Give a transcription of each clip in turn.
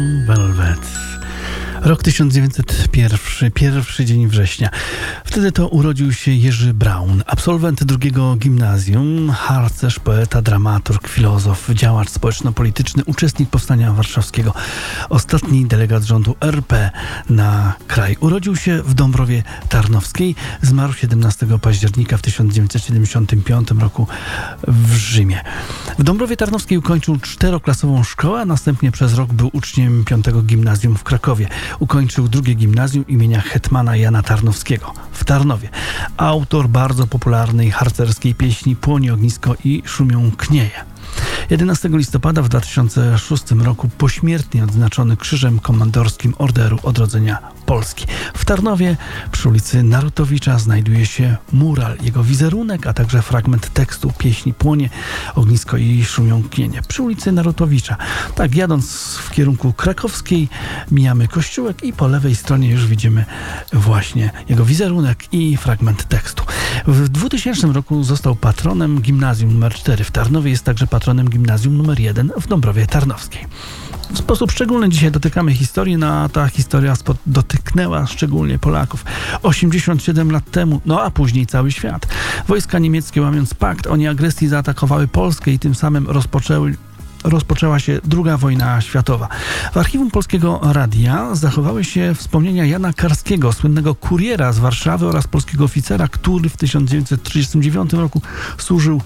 Velvet. Rok 1901, pierwszy dzień września. Wtedy to urodził się Jerzy Braun, absolwent drugiego gimnazjum, harcerz, poeta, dramaturg, filozof, działacz społeczno-polityczny, uczestnik Powstania Warszawskiego, ostatni delegat rządu RP na kraj. Urodził się w Dąbrowie Tarnowskiej, zmarł 17 października w 1975 roku w Rzymie. W Dąbrowie Tarnowskiej ukończył 4-klasową szkołę, a następnie przez rok był uczniem 5 gimnazjum w Krakowie. Ukończył drugie gimnazjum imienia hetmana Jana Tarnowskiego w Tarnowie. Autor bardzo popularnej harcerskiej pieśni Płonie ognisko i szumią knieje. 11 listopada w 2006 roku pośmiertnie odznaczony Krzyżem Komandorskim Orderu Odrodzenia Polski. W Tarnowie przy ulicy Narutowicza znajduje się mural. Jego wizerunek, a także fragment tekstu pieśni Płonie ognisko i szumią knienie. Przy ulicy Narutowicza. Tak, jadąc w kierunku krakowskiej mijamy kościółek i po lewej stronie już widzimy właśnie jego wizerunek i fragment tekstu. W 2000 roku został patronem gimnazjum nr 4 w Tarnowie. Jest także patronem gimnazjum nr 1 w Dąbrowie Tarnowskiej. W sposób szczególny dzisiaj dotykamy historii, a ta historia dotknęła szczególnie Polaków. 87 lat temu, a później cały świat. Wojska niemieckie, łamiąc pakt o nieagresji, zaatakowały Polskę i tym samym rozpoczęła się II wojna światowa. W archiwum Polskiego Radia zachowały się wspomnienia Jana Karskiego, słynnego kuriera z Warszawy oraz polskiego oficera, który w 1939 roku służył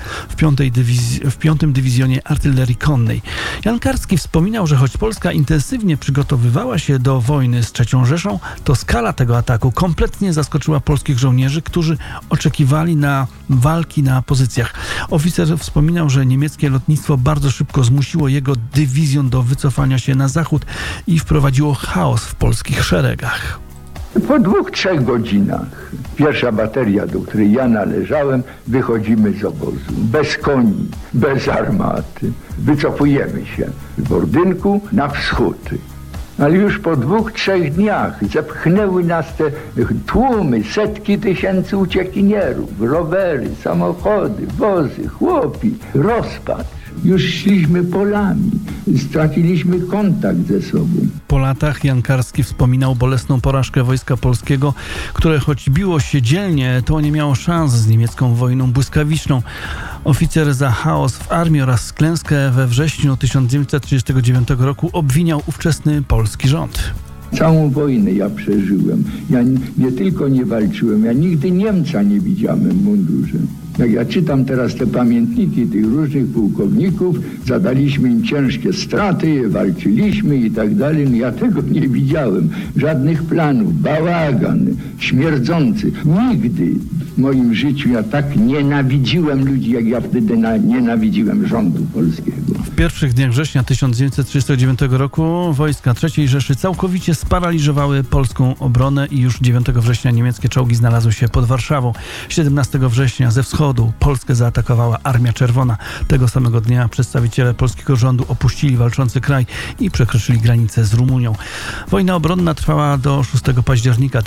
w 5. Dywizjonie Artylerii Konnej. Jan Karski wspominał, że choć Polska intensywnie przygotowywała się do wojny z III Rzeszą, to skala tego ataku kompletnie zaskoczyła polskich żołnierzy, którzy oczekiwali na walki na pozycjach. Oficer wspominał, że niemieckie lotnictwo bardzo szybko zmusiło jego dywizjon do wycofania się na zachód i wprowadziło chaos w polskich szeregach. Po 2-3 godzinach, pierwsza bateria, do której ja należałem, wychodzimy z obozu. Bez koni, bez armaty. Wycofujemy się w Bordynku na wschód. Ale już po 2-3 dniach zepchnęły nas te tłumy, setki tysięcy uciekinierów, rowery, samochody, wozy, chłopi, rozpacz. Już szliśmy polami, straciliśmy kontakt ze sobą. Po latach Jan Karski wspominał bolesną porażkę Wojska Polskiego, które choć biło się dzielnie, to nie miało szans z niemiecką wojną błyskawiczną. Oficer za chaos w armii oraz klęskę we wrześniu 1939 roku obwiniał ówczesny polski rząd. Całą wojnę ja przeżyłem. Ja nie tylko nie walczyłem, ja nigdy Niemca nie widziałem w mundurze. Jak ja czytam teraz te pamiętniki tych różnych pułkowników, zadaliśmy im ciężkie straty, walczyliśmy i tak dalej. Ja tego nie widziałem. Żadnych planów, bałagan, śmierdzący. Nigdy w moim życiu ja tak nienawidziłem ludzi, jak ja wtedy nienawidziłem rządu polskiego. W pierwszych dniach września 1939 roku wojska III Rzeszy całkowicie sparaliżowały polską obronę i już 9 września niemieckie czołgi znalazły się pod Warszawą. 17 września ze wschodu Polskę zaatakowała Armia Czerwona. Tego samego dnia przedstawiciele polskiego rządu opuścili walczący kraj i przekroczyli granicę z Rumunią. Wojna obronna trwała do 6 października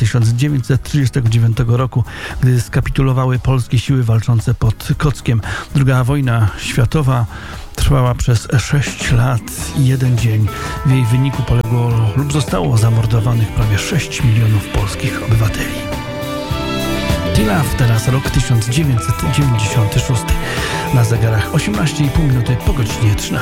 1939 roku, gdy skapitulowały polskie siły walczące pod Kockiem. II wojna światowa trwała przez 6 lat i 1 dzień. W jej wyniku poległo lub zostało zamordowanych prawie 6 milionów polskich obywateli. Tilaf, teraz rok 1996. Na zegarach 18,5 minuty po godzinie 13.